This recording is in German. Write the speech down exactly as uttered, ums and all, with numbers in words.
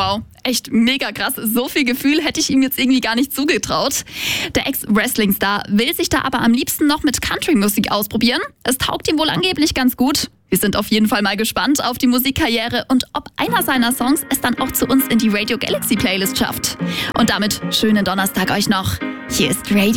Wow, echt mega krass. So viel Gefühl hätte ich ihm jetzt irgendwie gar nicht zugetraut. Der Ex-Wrestling-Star will sich da aber am liebsten noch mit Country-Musik ausprobieren. Es taugt ihm wohl angeblich ganz gut. Wir sind auf jeden Fall mal gespannt auf die Musikkarriere und ob einer seiner Songs es dann auch zu uns in die Radio Galaxy Playlist schafft. Und damit schönen Donnerstag euch noch. Hier ist Radio